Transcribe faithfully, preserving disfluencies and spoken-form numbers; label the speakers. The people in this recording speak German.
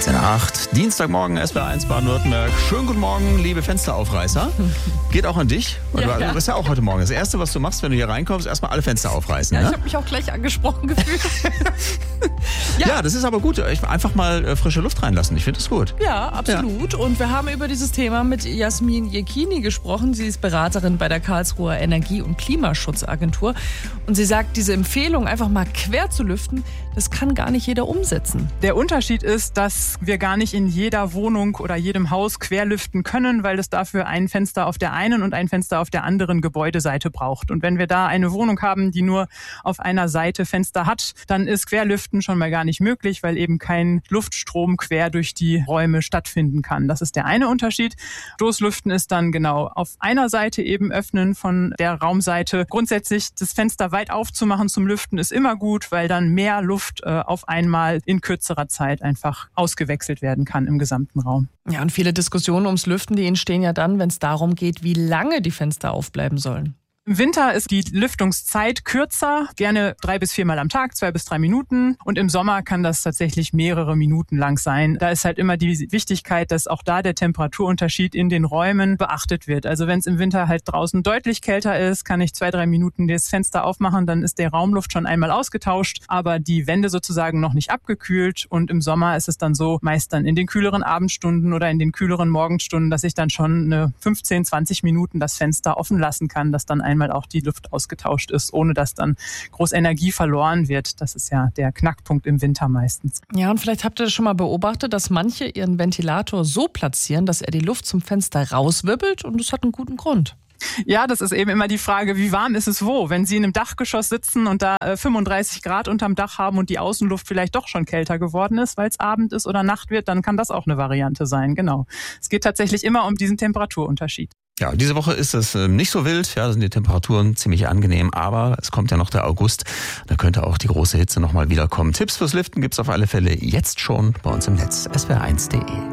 Speaker 1: dreizehn Uhr acht, Dienstagmorgen, S W R eins Baden-Württemberg. Schönen guten Morgen, liebe Fensteraufreißer. Geht auch an dich.
Speaker 2: Ja,
Speaker 1: du
Speaker 2: ja.
Speaker 1: bist ja auch heute Morgen. Das Erste, was du machst, wenn du hier reinkommst, erstmal alle Fenster aufreißen.
Speaker 2: Ja,
Speaker 1: ne?
Speaker 2: ich habe mich auch gleich angesprochen gefühlt.
Speaker 1: ja. ja, das ist aber gut. Einfach mal äh, frische Luft reinlassen. Ich finde das gut.
Speaker 2: Ja, absolut. Ja. Und wir haben über dieses Thema mit Jasmin Jekini gesprochen. Sie ist Beraterin bei der Karlsruher Energie- und Klimaschutzagentur. Und sie sagt, diese Empfehlung, einfach mal quer zu lüften, das kann gar nicht jeder umsetzen.
Speaker 3: Der Unterschied ist, dass wir gar nicht in jeder Wohnung oder jedem Haus querlüften können, weil es dafür ein Fenster auf der einen und ein Fenster auf der anderen Gebäudeseite braucht. Und wenn wir da eine Wohnung haben, die nur auf einer Seite Fenster hat, dann ist Querlüften schon mal gar nicht möglich, weil eben kein Luftstrom quer durch die Räume stattfinden kann. Das ist der eine Unterschied. Stoßlüften ist dann genau auf einer Seite eben öffnen von der Raumseite. Grundsätzlich das Fenster weit aufzumachen zum Lüften ist immer gut, weil dann mehr Luft äh, auf einmal in kürzerer Zeit einfach ausgewechselt werden kann im gesamten Raum.
Speaker 2: Ja, und viele Diskussionen ums Lüften, die entstehen ja dann, wenn es darum geht, wie lange die Fenster aufbleiben sollen.
Speaker 3: Im Winter ist die Lüftungszeit kürzer, gerne drei bis viermal am Tag, zwei bis drei Minuten. Und im Sommer kann das tatsächlich mehrere Minuten lang sein. Da ist halt immer die Wichtigkeit, dass auch da der Temperaturunterschied in den Räumen beachtet wird. Also wenn es im Winter halt draußen deutlich kälter ist, kann ich zwei, drei Minuten das Fenster aufmachen, dann ist der Raumluft schon einmal ausgetauscht, aber die Wände sozusagen noch nicht abgekühlt. Und im Sommer ist es dann so, meist dann in den kühleren Abendstunden oder in den kühleren Morgenstunden, dass ich dann schon eine fünfzehn, zwanzig Minuten das Fenster offen lassen kann, dass dann einmal auch die Luft ausgetauscht ist, ohne dass dann groß Energie verloren wird. Das ist ja der Knackpunkt im Winter meistens.
Speaker 2: Ja, und vielleicht habt ihr das schon mal beobachtet, dass manche ihren Ventilator so platzieren, dass er die Luft zum Fenster rauswirbelt, und das hat einen guten Grund.
Speaker 3: Ja, das ist eben immer die Frage, wie warm ist es wo? Wenn Sie in einem Dachgeschoss sitzen und da äh, fünfunddreißig Grad unterm Dach haben und die Außenluft vielleicht doch schon kälter geworden ist, weil es Abend ist oder Nacht wird, dann kann das auch eine Variante sein, genau. Es geht tatsächlich immer um diesen Temperaturunterschied.
Speaker 1: Ja, diese Woche ist es nicht so wild, ja, da sind die Temperaturen ziemlich angenehm, aber es kommt ja noch der August, da könnte auch die große Hitze nochmal wiederkommen. Tipps fürs Lüften gibt's auf alle Fälle jetzt schon bei uns im Netz, S W R eins punkt de.